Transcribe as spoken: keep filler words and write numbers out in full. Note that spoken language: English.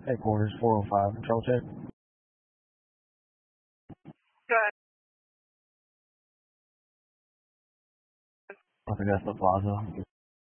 Headquarters, four oh five, control check. Go ahead. I think that's the plaza.